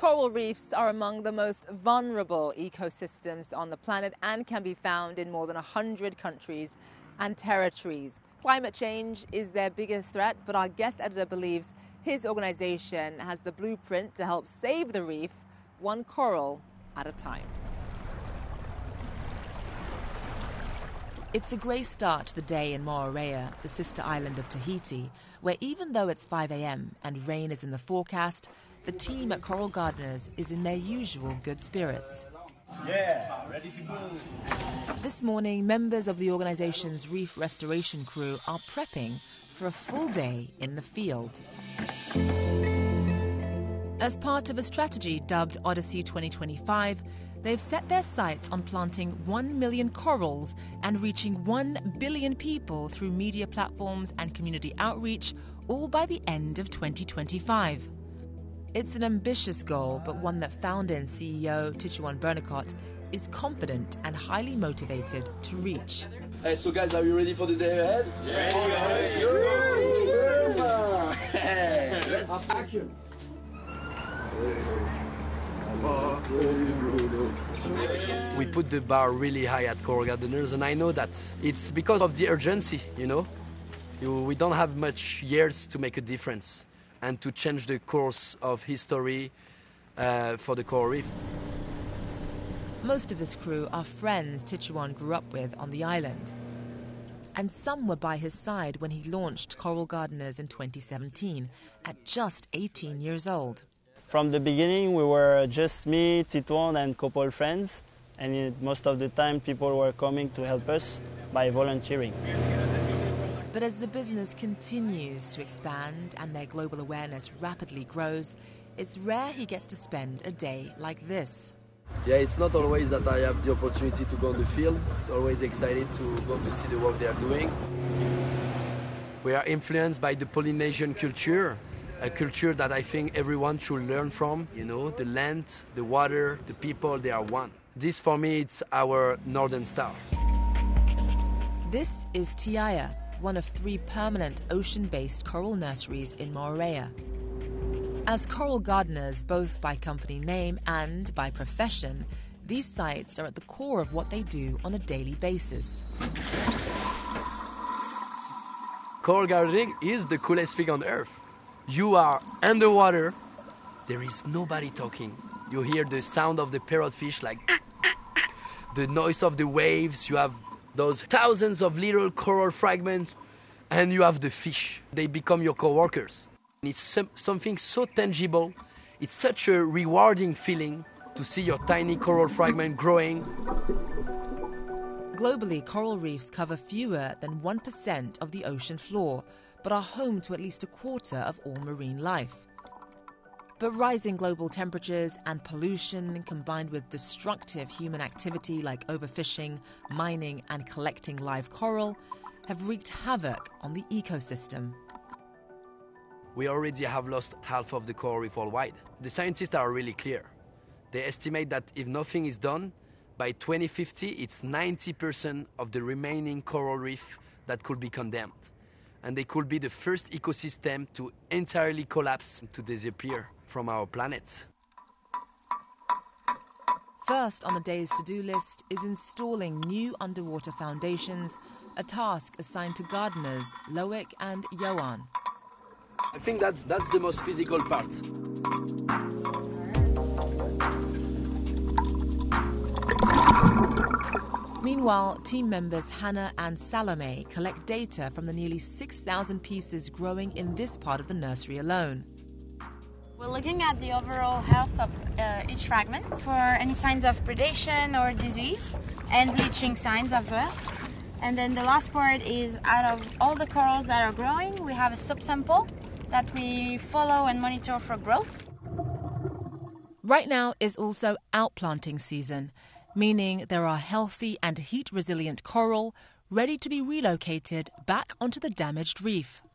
Coral reefs are among the most vulnerable ecosystems on the planet and can be found in more than 100 countries and territories. Climate change is their biggest threat, but our guest editor believes his organization has the blueprint to help save the reef, one coral at a time. It's a grey start to the day in Moorea, the sister island of Tahiti, where even though it's 5 a.m. and rain is in the forecast, the team at Coral Gardeners is in their usual good spirits. Yeah, ready to go. This morning, members of the organization's reef restoration crew are prepping for a full day in the field. As part of a strategy dubbed Odyssey 2025, they've set their sights on planting 1 million corals and reaching 1 billion people through media platforms and community outreach, all by the end of 2025. It's an ambitious goal, but one that founder and CEO Tichuan Burnacott is confident and highly motivated to reach. Hey, so guys, are you ready for the day ahead? Yeah. Action. We put the bar really high at Coral Gardeners, and I know that it's because of the urgency, you know. We don't have much years to make a difference and to change the course of history for the coral reef. Most of this crew are friends Tichuan grew up with on the island. And some were by his side when he launched Coral Gardeners in 2017, at just 18 years old. From the beginning, we were just me, Tichuan, and couple friends. And most of the time, people were coming to help us by volunteering. But as the business continues to expand and their global awareness rapidly grows, it's rare he gets to spend a day like this. Yeah, it's not always that I have the opportunity to go on the field. It's always excited to go to see the work they are doing. We are influenced by the Polynesian culture, a culture that I think everyone should learn from. You know, the land, the water, the people, they are one. This, for me, it's our Northern Star. This is Tiaya, one of 3 permanent ocean-based coral nurseries in Moorea. As Coral Gardeners, both by company name and by profession, these sites are at the core of what they do on a daily basis. Coral gardening is the coolest thing on earth. You are underwater, there is nobody talking. You hear the sound of the parrotfish, like the noise of the waves. You have those thousands of little coral fragments, and you have the fish. They become your co-workers. It's something so tangible. It's such a rewarding feeling to see your tiny coral fragment growing. Globally, coral reefs cover fewer than 1% of the ocean floor, but are home to at least a quarter of all marine life. But rising global temperatures and pollution, combined with destructive human activity like overfishing, mining, and collecting live coral, have wreaked havoc on the ecosystem. We already have lost half of the coral reef worldwide. The scientists are really clear. They estimate that if nothing is done, by 2050, it's 90% of the remaining coral reef that could be condemned. And they could be the first ecosystem to entirely collapse, to disappear from our planet. First on the day's to-do list is installing new underwater foundations, a task assigned to gardeners Loic and Johan. I think that's the most physical part. Meanwhile, team members Hannah and Salome collect data from the nearly 6,000 pieces growing in this part of the nursery alone. We're looking at the overall health of each fragment for any signs of predation or disease and bleaching signs as well. And then the last part is, out of all the corals that are growing, we have a subsample that we follow and monitor for growth. Right now is also outplanting season, meaning there are healthy and heat-resilient coral ready to be relocated back onto the damaged reef.